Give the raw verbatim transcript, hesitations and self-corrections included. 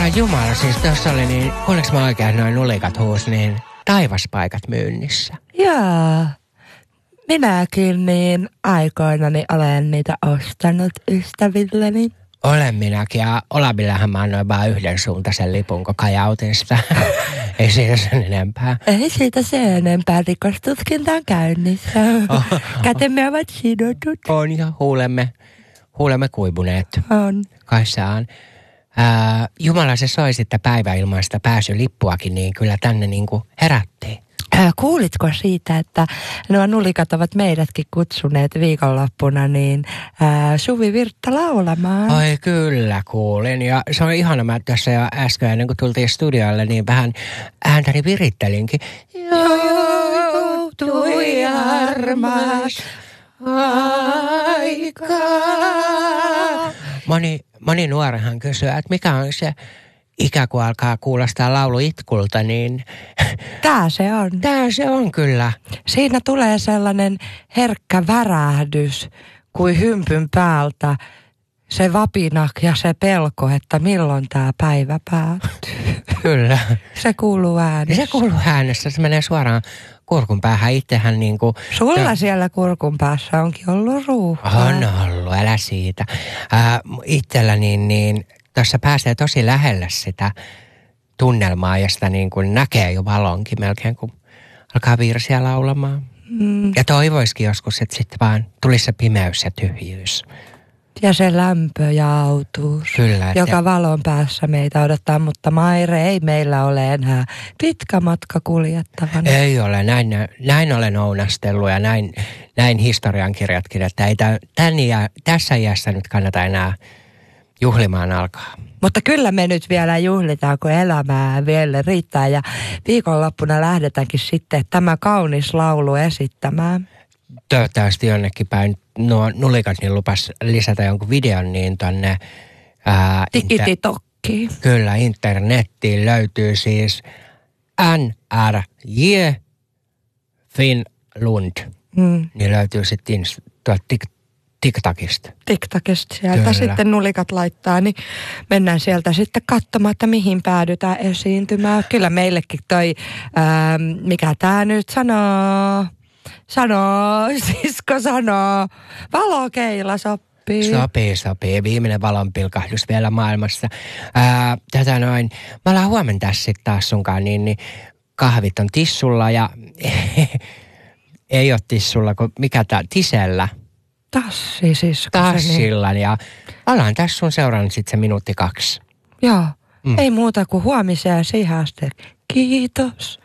Herra Jumala, siis tuossa oli niin, kuuleeko mä oikein noin nulikat huus, niin taivaspaikat myynnissä. Joo. Minäkin niin aikoinani olen niitä ostanut ystävilleni. Olen minäkin ja Olavillahan mä annoin vaan yhden suuntaisen lipun, kun kajautin sitä. Ei siitä sen enempää. Ei siitä sen enempää, rikostutkinta on käynnissä. Oh. Kätemme ovat sidotut. On ja huulemme, huulemme kuivuneet. On. Kai saan. Ää, Jumala se soi sitten päiväilmaista pääsylippuakin, niin kyllä tänne niin kuin herättiin. Ää, kuulitko siitä, että nuo nulikat ovat meidätkin kutsuneet viikonloppuna niin ää, Suvi Virtta laulamaan? Oi kyllä kuulin ja se on ihana, mä tässä jo äsken ennen kuin tultiin studiolle niin vähän ääntäni virittelinkin. Joutui armas aika. Moni, moni nuorehan kysyy, että mikä on se ikä, kun alkaa kuulostaa laulu itkulta, niin Tää se on. Tää se on kyllä. Siinä tulee sellainen herkkä värähdys kuin hympyn päältä. Se vapina ja se pelko, että milloin tämä päivä päättyy. Kyllä. Se kuuluu äänessä. Se kuuluu äänessä. Se menee suoraan kurkun päähän itsehän niin kuin... Sulla to... siellä kurkun päässä onkin ollut ruuhkaa. On ollut, älä siitä. Äh, itsellä niin, niin tuossa pääsee tosi lähelle sitä tunnelmaa ja sitä niin kuin näkee jo valonkin melkein, kun alkaa virsiä laulamaan. Mm. Ja toivoisikin joskus, että sitten vaan tulisi se pimeys ja tyhjyys. Ja se lämpö ja autuus, Kyllä, joka valon päässä meitä odottaa, mutta Maire ei meillä ole enää pitkä matka kuljettavana. Ei ole, näin, näin olen ounastellut ja näin, näin historiankirjatkin, että ei tämän iä, tässä iässä nyt kannata enää juhlimaan alkaa. Mutta kyllä me nyt vielä juhlitaan, kun elämää vielä riittää ja viikonloppuna lähdetäänkin sitten tämä kaunis laulu esittämään. Toivottavasti jonnekin päin nuo nulikat niin lupas lisätä jonkun videon niin tonne... Tikititokki. Inter- kyllä, internettiin löytyy siis N R J Finlund. Mm. Niin löytyy sitten tuolta tik- TikTokista. TikTokista sieltä kyllä. Sitten nulikat laittaa, niin mennään sieltä sitten katsomaan, että mihin päädytään esiintymään. Kyllä meillekin toi, ää, mikä tää nyt sanoo... Sanoo, sisko sanoo, valokeila sopii. Sopii, sopii. Viimeinen valonpilkahdus vielä maailmassa. Ää, tätä noin, mä ollaan huomenna tässä sitten taas sunkaan, niin, niin kahvit on tissulla ja ei ole tissulla, kun mikä tää, tisellä. Tassi sisko. Tassilla niin. Ja ollaan tässä sun seurannut sitten se minuutti kaksi. Joo, mm. Ei muuta kuin huomiseen ja siihen asti. Kiitos.